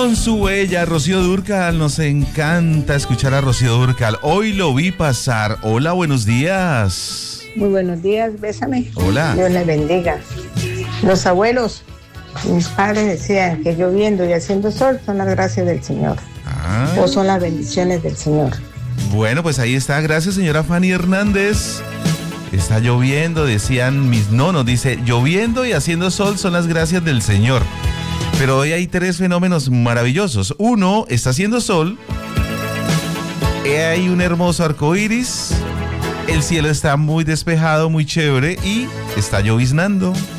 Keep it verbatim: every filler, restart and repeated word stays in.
con su bella Rocío Dúrcal. Nos encanta escuchar a Rocío Dúrcal. Hoy lo vi pasar. Hola, buenos días. Muy buenos días, bésame. Hola. Dios les bendiga. Los abuelos, mis padres decían que lloviendo y haciendo sol son las gracias del Señor. Ah. O son las bendiciones del Señor. Bueno, pues ahí está. Gracias, señora Fanny Hernández. Está lloviendo, decían mis nonos. Dice, lloviendo y haciendo sol son las gracias del Señor. Pero hoy hay tres fenómenos maravillosos. Uno, está haciendo sol. Hay un hermoso arco iris. El cielo está muy despejado, muy chévere. Y está lloviznando.